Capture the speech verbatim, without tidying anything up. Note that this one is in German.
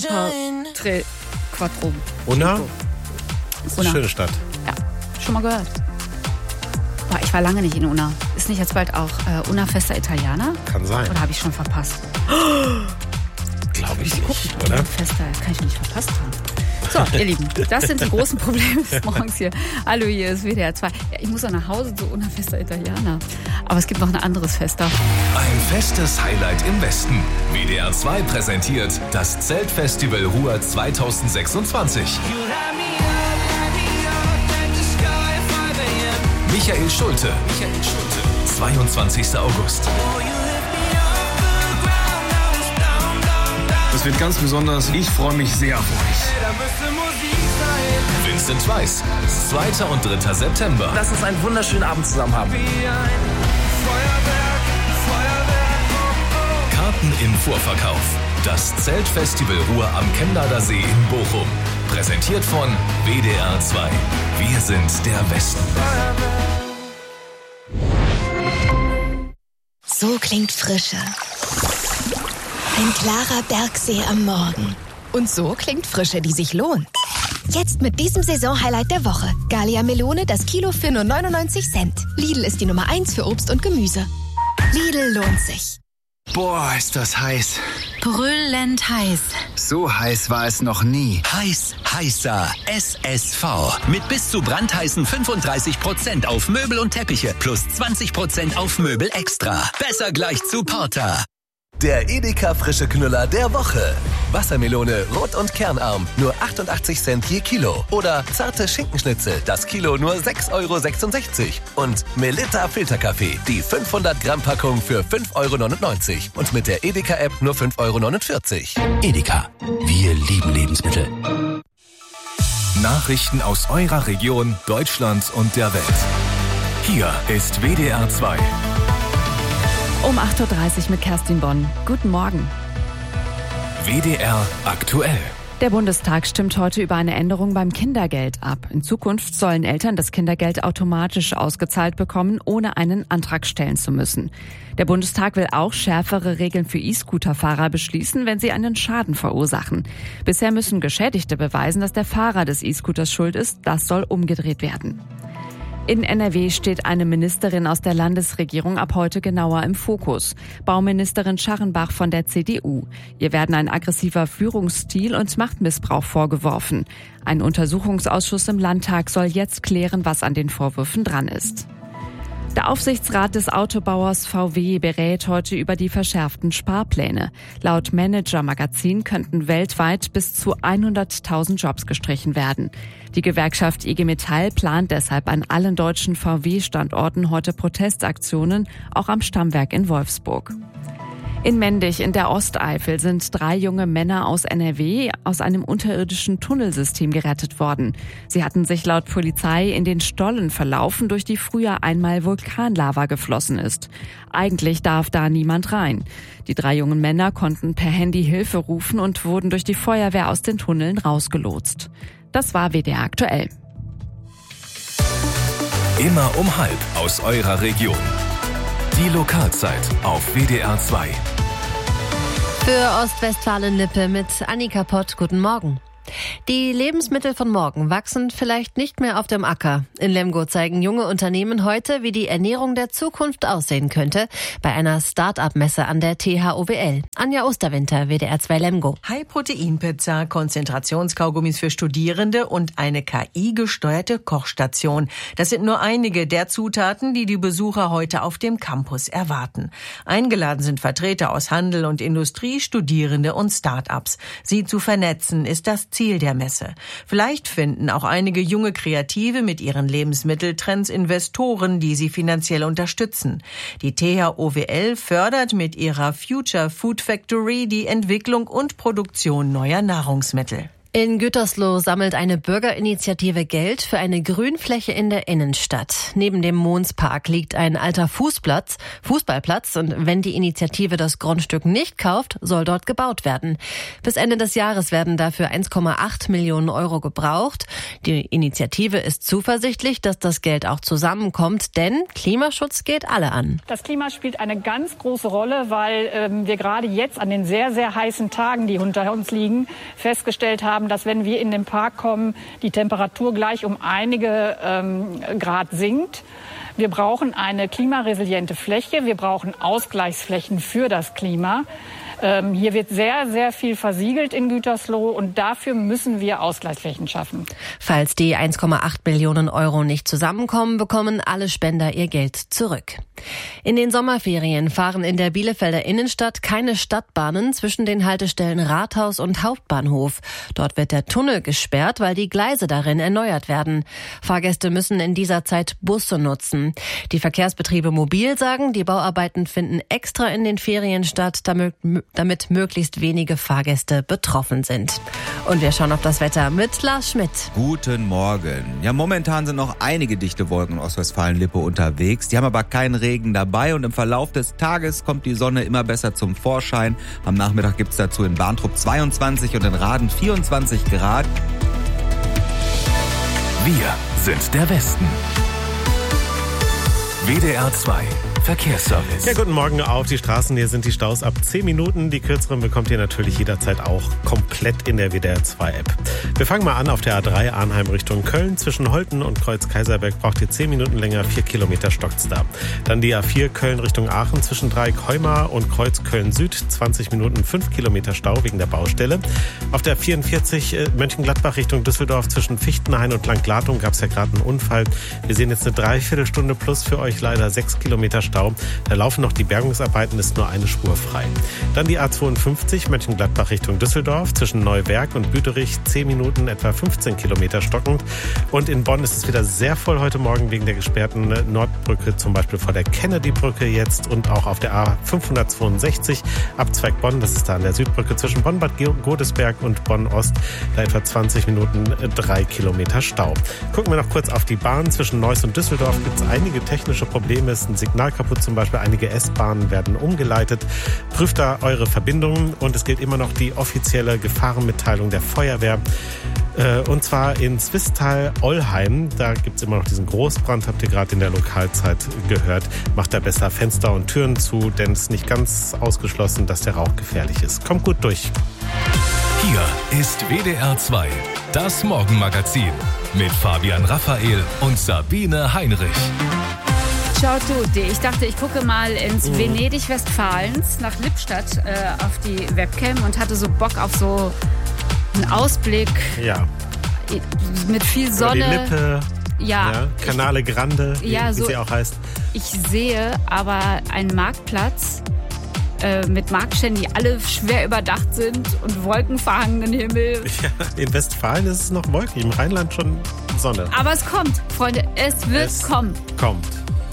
Super Tre Quattro. Unna? Das ist eine Unna. schöne Stadt. Ja, schon mal gehört. Boah, ich war lange nicht in Unna. Ist nicht jetzt bald auch äh, Unna Festa Italiana? Kann sein. Oder habe ich schon verpasst? Glaube ich nicht, oder? Festa, kann ich nicht verpasst haben. So, ihr Lieben, das sind die großen Probleme des Morgens hier. Hallo, hier ist W D R zwei. Ja, ich muss auch nach Hause zu Unna Festa Italiana. Aber es gibt noch ein anderes Festa. Ein festes Highlight im Westen. W D R zwei präsentiert das Zeltfestival Ruhr zwanzig sechsundzwanzig. Michael Schulte. Michael Schulte. zweiundzwanzigster August. Das wird ganz besonders. Ich freue mich sehr auf euch. Vincent Weiss. zweiter und dritter September. Lass uns einen wunderschönen Abend zusammen haben. Karten im Vorverkauf. Das Zeltfestival Ruhr am Chemnader See in Bochum. Präsentiert von W D R zwei. Wir sind der Westen. So klingt Frische. Ein klarer Bergsee am Morgen. Und so klingt Frische, die sich lohnt. Jetzt mit diesem Saisonhighlight der Woche. Gallia Melone, das Kilo für nur neunundneunzig Cent. Lidl ist die Nummer eins für Obst und Gemüse. Lidl lohnt sich. Boah, ist das heiß. Brüllend heiß. So heiß war es noch nie. Heiß, heißer. S S V. Mit bis zu brandheißen fünfunddreißig Prozent auf Möbel und Teppiche plus zwanzig Prozent auf Möbel extra. Besser gleich zu Porter. Der Edeka frische Knüller der Woche. Wassermelone, rot und kernarm, nur achtundachtzig Cent je Kilo. Oder zarte Schinkenschnitzel, das Kilo nur sechs Euro sechsundsechzig. Und Melitta Filterkaffee, die fünfhundert Gramm Packung für fünf Euro neunundneunzig. Und mit der Edeka-App nur fünf Euro neunundvierzig. Edeka. Wir lieben Lebensmittel. Nachrichten aus eurer Region, Deutschland und der Welt. Hier ist W D R zwei. Um acht Uhr dreißig mit Kerstin Bonn. Guten Morgen. W D R aktuell. Der Bundestag stimmt heute über eine Änderung beim Kindergeld ab. In Zukunft sollen Eltern das Kindergeld automatisch ausgezahlt bekommen, ohne einen Antrag stellen zu müssen. Der Bundestag will auch schärfere Regeln für E-Scooter-Fahrer beschließen, wenn sie einen Schaden verursachen. Bisher müssen Geschädigte beweisen, dass der Fahrer des E-Scooters schuld ist. Das soll umgedreht werden. In N R W steht eine Ministerin aus der Landesregierung ab heute genauer im Fokus. Bauministerin Scharrenbach von der C D U. Ihr werden ein aggressiver Führungsstil und Machtmissbrauch vorgeworfen. Ein Untersuchungsausschuss im Landtag soll jetzt klären, was an den Vorwürfen dran ist. Der Aufsichtsrat des Autobauers V W berät heute über die verschärften Sparpläne. Laut Manager Magazin könnten weltweit bis zu hunderttausend Jobs gestrichen werden. Die Gewerkschaft I G Metall plant deshalb an allen deutschen V W-Standorten heute Protestaktionen, auch am Stammwerk in Wolfsburg. In Mendig in der Osteifel sind drei junge Männer aus N R W aus einem unterirdischen Tunnelsystem gerettet worden. Sie hatten sich laut Polizei in den Stollen verlaufen, durch die früher einmal Vulkanlava geflossen ist. Eigentlich darf da niemand rein. Die drei jungen Männer konnten per Handy Hilfe rufen und wurden durch die Feuerwehr aus den Tunneln rausgelotst. Das war W D R aktuell. Immer um halb aus eurer Region. Die Lokalzeit auf W D R zwei. Für Ostwestfalen-Lippe mit Annika Pott. Guten Morgen. Die Lebensmittel von morgen wachsen vielleicht nicht mehr auf dem Acker. In Lemgo zeigen junge Unternehmen heute, wie die Ernährung der Zukunft aussehen könnte, bei einer Start-up-Messe an der T H O W L. Anja Osterwinter, W D R zwei Lemgo. High-Protein-Pizza, Konzentrationskaugummis für Studierende und eine K I-gesteuerte Kochstation. Das sind nur einige der Zutaten, die die Besucher heute auf dem Campus erwarten. Eingeladen sind Vertreter aus Handel und Industrie, Studierende und Start-ups. Sie zu vernetzen ist das Ziel der Messe. Vielleicht finden auch einige junge Kreative mit ihren Lebensmitteltrends Investoren, die sie finanziell unterstützen. Die T H O W L fördert mit ihrer Future Food Factory die Entwicklung und Produktion neuer Nahrungsmittel. In Gütersloh sammelt eine Bürgerinitiative Geld für eine Grünfläche in der Innenstadt. Neben dem Monspark liegt ein alter Fußplatz, Fußballplatz und wenn die Initiative das Grundstück nicht kauft, soll dort gebaut werden. Bis Ende des Jahres werden dafür eins Komma acht Millionen Euro gebraucht. Die Initiative ist zuversichtlich, dass das Geld auch zusammenkommt, denn Klimaschutz geht alle an. Das Klima spielt eine ganz große Rolle, weil ähm, wir gerade jetzt an den sehr, sehr heißen Tagen, die unter uns liegen, festgestellt haben, dass wenn wir in den Park kommen, die Temperatur gleich um einige ähm, Grad sinkt. Wir brauchen eine klimaresiliente Fläche, wir brauchen Ausgleichsflächen für das Klima. Ähm, hier wird sehr, sehr viel versiegelt in Gütersloh und dafür müssen wir Ausgleichsflächen schaffen. Falls die eins Komma acht Millionen Euro nicht zusammenkommen, bekommen alle Spender ihr Geld zurück. In den Sommerferien fahren in der Bielefelder Innenstadt keine Stadtbahnen zwischen den Haltestellen Rathaus und Hauptbahnhof. Dort wird der Tunnel gesperrt, weil die Gleise darin erneuert werden. Fahrgäste müssen in dieser Zeit Busse nutzen. Die Verkehrsbetriebe Mobil sagen, die Bauarbeiten finden extra in den Ferien statt, damit damit möglichst wenige Fahrgäste betroffen sind. Und wir schauen auf das Wetter mit Lars Schmidt. Guten Morgen. Ja, momentan sind noch einige dichte Wolken in Ostwestfalen-Lippe unterwegs. Die haben aber keinen Regen dabei und im Verlauf des Tages kommt die Sonne immer besser zum Vorschein. Am Nachmittag gibt's dazu in Barntrup zweiundzwanzig und in Raden vierundzwanzig Grad. Wir sind der Westen. W D R zwei Verkehrsservice. Ja, guten Morgen auf die Straßen. Hier sind die Staus ab zehn Minuten. Die kürzeren bekommt ihr natürlich jederzeit auch komplett in der W D R zwei App. Wir fangen mal an auf der A drei Arnheim Richtung Köln. Zwischen Holten und Kreuz Kaiserberg braucht ihr zehn Minuten länger, vier Kilometer stockt's da. Dann die A vier Köln Richtung Aachen zwischen Dreieck-Heumar und Kreuz Köln Süd. zwanzig Minuten, fünf Kilometer Stau wegen der Baustelle. Auf der vierundvierzig Mönchengladbach Richtung Düsseldorf zwischen Fichtenhain und Langlatung gab's ja gerade einen Unfall. Wir sehen jetzt eine Dreiviertelstunde plus für euch leider sechs Kilometer Stau. Da laufen noch die Bergungsarbeiten, ist nur eine Spur frei. Dann die A zweiundfünfzig Mönchengladbach Richtung Düsseldorf zwischen Neuwerk und Büderich zehn Minuten, etwa fünfzehn Kilometer stockend. Und in Bonn ist es wieder sehr voll heute Morgen wegen der gesperrten Nordbrücke, zum Beispiel vor der Kennedy-Brücke jetzt und auch auf der A fünfhundertzweiundsechzig Abzweig Bonn, das ist da an der Südbrücke zwischen Bonn-Bad Godesberg und Bonn-Ost, da etwa zwanzig Minuten, drei Kilometer Stau. Gucken wir noch kurz auf die Bahn. Zwischen Neuss und Düsseldorf gibt es einige technische Probleme, ist ein Signal kaputt, zum Beispiel einige S-Bahnen werden umgeleitet. Prüft da eure Verbindungen und es gilt immer noch die offizielle Gefahrenmitteilung der Feuerwehr. Und zwar in Zwistal-Ollheim, da gibt es immer noch diesen Großbrand, habt ihr gerade in der Lokalzeit gehört. Macht da besser Fenster und Türen zu, denn es ist nicht ganz ausgeschlossen, dass der Rauch gefährlich ist. Kommt gut durch. Hier ist W D R zwei, das Morgenmagazin mit Fabian Raphael und Sabine Heinrich. Ciao tutti. Ich dachte, ich gucke mal ins mhm. Venedig Westfalens nach Lippstadt äh, auf die Webcam und hatte so Bock auf so einen Ausblick. Ja. Mit viel Sonne. Über die Lippe. Ja. ja Canale Grande, wie, ja, so, wie sie auch heißt. Ich sehe aber einen Marktplatz äh, mit Marktständen, die alle schwer überdacht sind und wolkenverhangenen Himmel. Ja, in Westfalen ist es noch wolkig, im Rheinland schon Sonne. Aber es kommt, Freunde, es wird es kommen. kommt.